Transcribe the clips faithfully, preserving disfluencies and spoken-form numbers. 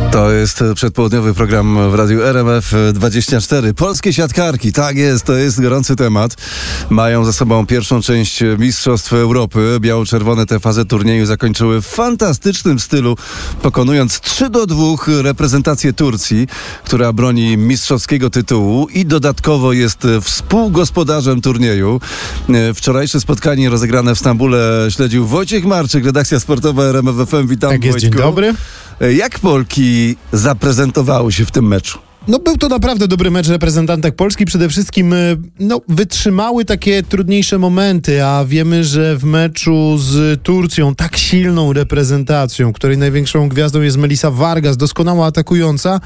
To jest przedpołudniowy program w Radiu R M F dwadzieścia cztery. Polskie siatkarki, tak jest, to jest gorący temat. Mają za sobą pierwszą część Mistrzostw Europy. Biało-czerwone tę fazę turnieju zakończyły w fantastycznym stylu, pokonując trzy do dwóch reprezentację Turcji, która broni mistrzowskiego tytułu i dodatkowo jest współgospodarzem turnieju. Wczorajsze spotkanie rozegrane w Stambule śledził Wojciech Marczyk, redakcja sportowa R M F F M. Witam, Tak jest, Wojtku. dzień dobry. Jak Polki zaprezentowały się w tym meczu? No był to naprawdę dobry mecz reprezentantek Polski. Przede wszystkim no, wytrzymały takie trudniejsze momenty, a wiemy, że w meczu z Turcją, tak silną reprezentacją, której największą gwiazdą jest Melissa Vargas, doskonała atakująca,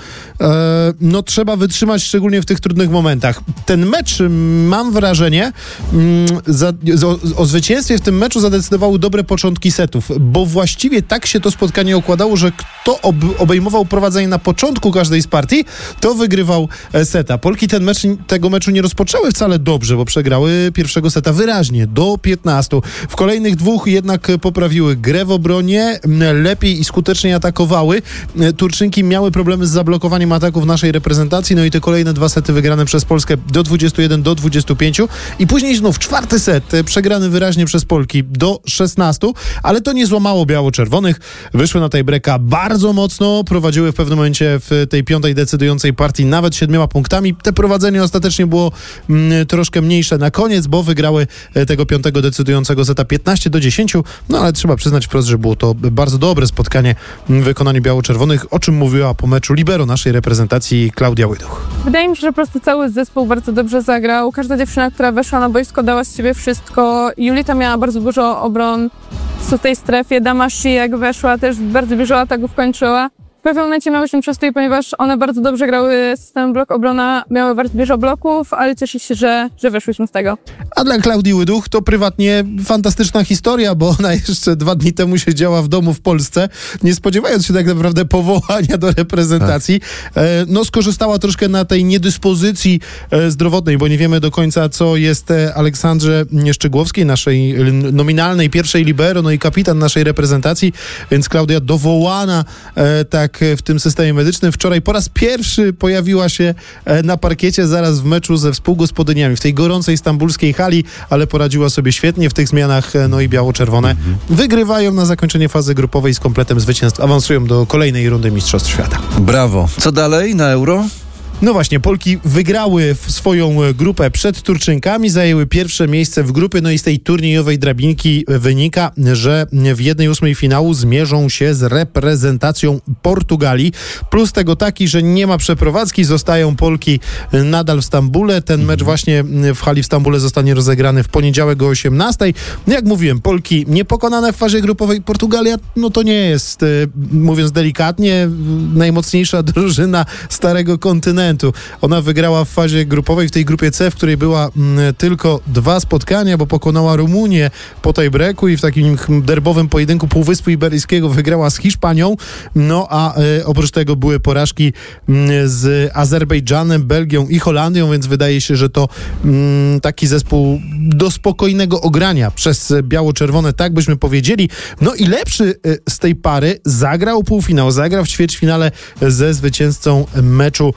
e, no trzeba wytrzymać szczególnie w tych trudnych momentach. Ten mecz, mam wrażenie, mm, za, o, o zwycięstwie w tym meczu zadecydowały dobre początki setów, bo właściwie tak się to spotkanie układało, że kto ob, obejmował prowadzenie na początku każdej z partii, to wygrywał seta. Polki ten mecz, tego meczu nie rozpoczęły wcale dobrze, bo przegrały pierwszego seta wyraźnie, do piętnastu. W kolejnych dwóch jednak poprawiły grę w obronie, lepiej i skuteczniej atakowały. Turczynki miały problemy z zablokowaniem ataków naszej reprezentacji, no i te kolejne dwa sety wygrane przez Polskę do dwudziestu jeden do dwudziestu pięciu i później znów czwarty set przegrany wyraźnie przez Polki do szesnastu, ale to nie złamało biało-czerwonych. Wyszły na tiebreaka bardzo mocno, prowadziły w pewnym momencie w tej piątej decydującej partii nawet siedmioma punktami. Te prowadzenie ostatecznie było mm, troszkę mniejsze na koniec, bo wygrały tego piątego decydującego seta piętnaście do dziesięciu, no ale trzeba przyznać wprost, że było to bardzo dobre spotkanie w wykonaniu biało-czerwonych, o czym mówiła po meczu libero naszej reprezentacji Klaudia Łyduch. Wydaje mi się, że po prostu cały zespół bardzo dobrze zagrał. Każda dziewczyna, która weszła na boisko, dała z siebie wszystko. Julita miała bardzo dużo obron w tej strefie. Damashi, jak weszła, też bardzo dużo ataków kończyła. W pewnym momencie miałyśmy przestój, ponieważ one bardzo dobrze grały system blok-obrona, miały bardzo dużo bloków, ale cieszę się, że, że wyszłyśmy z tego. A dla Klaudii Łyduch to prywatnie fantastyczna historia, bo ona jeszcze dwa dni temu siedziała w domu w Polsce, nie spodziewając się tak naprawdę powołania do reprezentacji. Tak. No skorzystała troszkę na tej niedyspozycji zdrowotnej, bo nie wiemy do końca, co jest Aleksandrze Szczygłowskiej, naszej nominalnej pierwszej libero, no i kapitan naszej reprezentacji, więc Klaudia dowołana tak w tym systemie medycznym. Wczoraj po raz pierwszy pojawiła się na parkiecie zaraz w meczu ze współgospodyniami w tej gorącej stambulskiej hali, ale poradziła sobie świetnie w tych zmianach, no i biało-czerwone mhm. wygrywają na zakończenie fazy grupowej z kompletem zwycięstw, awansują do kolejnej rundy Mistrzostw Świata. Brawo. Co dalej na Euro? No właśnie, Polki wygrały swoją grupę przed Turczynkami, zajęły pierwsze miejsce w grupie, no i z tej turniejowej drabinki wynika, że w jednej ósmej finału zmierzą się z reprezentacją Portugalii. Plus tego taki, że nie ma przeprowadzki, zostają Polki nadal w Stambule. Ten mecz właśnie w hali w Stambule zostanie rozegrany w poniedziałek o osiemnastej. Jak mówiłem, Polki niepokonane w fazie grupowej. Portugalia, no to nie jest, mówiąc delikatnie, najmocniejsza drużyna starego kontynentu. Ona wygrała w fazie grupowej w tej grupie C, w której była m, tylko dwa spotkania, bo pokonała Rumunię po tiebreaku i w takim derbowym pojedynku Półwyspu Iberyjskiego wygrała z Hiszpanią. No a e, oprócz tego były porażki m, z Azerbejdżanem, Belgią i Holandią, więc wydaje się, że to m, taki zespół do spokojnego ogrania przez biało-czerwone, tak byśmy powiedzieli. No i lepszy e, z tej pary zagrał półfinał, zagrał w ćwierćfinale ze zwycięzcą meczu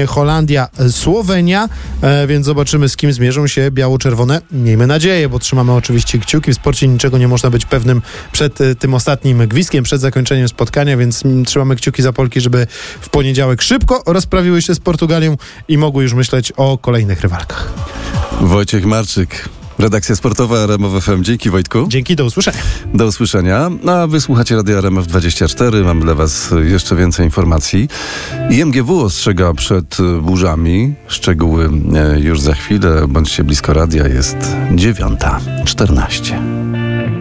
Holandia-Słowenia, e, więc zobaczymy, z kim zmierzą się biało-czerwone. Miejmy nadzieję, bo trzymamy oczywiście kciuki. W sporcie niczego nie można być pewnym przed e, tym ostatnim gwizdkiem, przed zakończeniem spotkania, więc m, trzymamy kciuki za Polki, żeby w poniedziałek szybko rozprawiły się z Portugalią i mogły już myśleć o kolejnych rywalkach. Wojciech Marczyk, redakcja sportowa R M F F M. Dzięki, Wojtku. Dzięki, do usłyszenia. Do usłyszenia. A wy słuchacie Radia R M F dwadzieścia cztery. Mam dla was jeszcze więcej informacji. I M G W ostrzega przed burzami. Szczegóły już za chwilę. Bądźcie blisko radia. Jest dziewiąta czternaście.